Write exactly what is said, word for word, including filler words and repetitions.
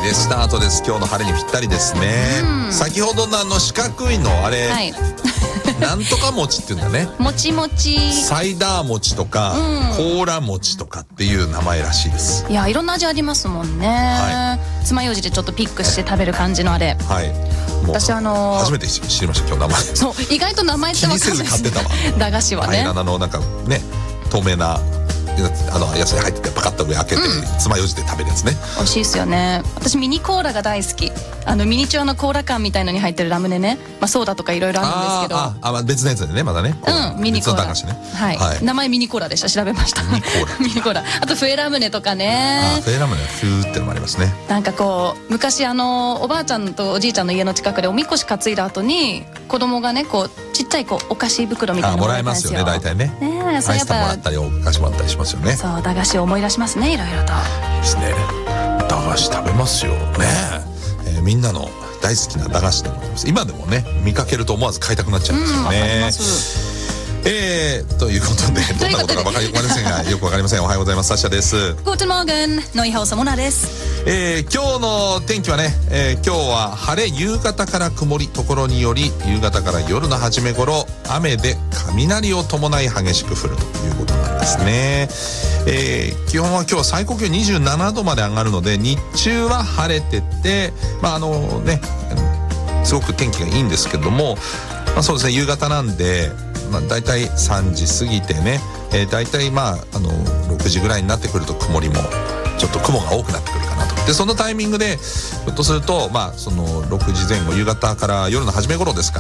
でスタートです。今日の晴れにぴったりですね。先ほどのあの四角いのあれ、はい、なんとか餅っていうんだね。 もちもちサイダー餅とか、うん、コーラ餅とかっていう名前らしいです。 いや、いろんな味ありますもんね、はい、爪楊枝でちょっとピックして食べる感じのあれ、はい、もう私あのー、 初めて知りました今日名前。 そう、意外と名前って分かんないですね。駄菓子はね、 平らのなんかね透明なあのやつに入っててパカッと上開けて、うん、爪楊枝で食べるやつね。 美味しいですよね。私ミニコーラが大好き。あのミニチュアのコーラ缶みたいのに入ってるラムネね、まあ、ソーダとかいろいろあるんですけど、 あああ別のやつでね、まだね、 うん、ミニコーラ、 ね、 はい、はい、名前ミニコーラでした。調べました。ミニコーラミニコーラ、あと笛ラムネとかね。 あ、笛ラムネフーってのもありますね。 なんかこう昔あのおばあちゃんとおじいちゃんの家の近くでおみこし担いだ後に子供がねこうちっちゃいこうお菓子袋みたいなのもらえますよね、大体ね。 ね、そうやっぱアイスもらったりお菓子もらったりしますよね。 そう、駄菓子を思い出しますね、いろいろと。 いいですね。駄菓子食べますよね、えー、みんなの大好きな駄菓子でございます。今でもね見かけると思わず買いたくなっちゃうんですよね。えー、ということでどんなことか分かりませんがよく分かりません。おはようございます。サッシャです。 Guten Morgen、ノイハオサモナです。 えー、今日の天気はね、えー、今日は晴れ、夕方から曇り、ところにより夕方から夜の初め頃雨で雷を伴い激しく降るということなんですね。えー、気温は今日は最高気温にじゅうななどまで上がるので日中は晴れてて、まああのねすごく天気がいいんですけども、まあ、そうですね、夕方なんで、まあ、大体さんじ過ぎてね、えー、大体まああのろくじぐらいになってくると曇りもちょっと雲が多くなってくるかなと。でそのタイミングでひょっとするとまあそのろくじぜん後、夕方から夜の初め頃ですか